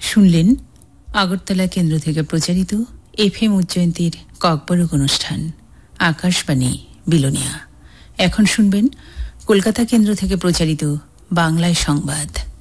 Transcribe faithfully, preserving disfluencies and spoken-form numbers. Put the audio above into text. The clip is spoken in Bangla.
শুনলেন আগরতলা কেন্দ্র থেকে প্রচারিত এফএম উজ্জয়ন্তীর ককবরক অনুষ্ঠান আকাশবাণী বিলোনিয়া। এখন শুনবেন কলকাতা কেন্দ্র থেকে প্রচারিত বাংলায় সংবাদ।